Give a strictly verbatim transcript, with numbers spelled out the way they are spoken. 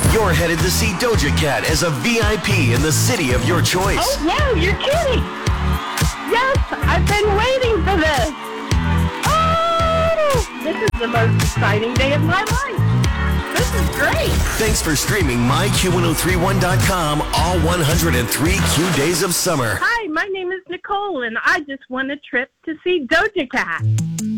You're headed to see Doja Cat as a V I P in the city of your choice. Oh, no, you're kidding. Yes, I've been waiting for this. Oh, this is the most exciting day of my life. This is great. Thanks for streaming my Q ten thirty-one dot com all one hundred three Q days of summer. Hi, my name is Nicole, and I just won a trip to see Doja Cat.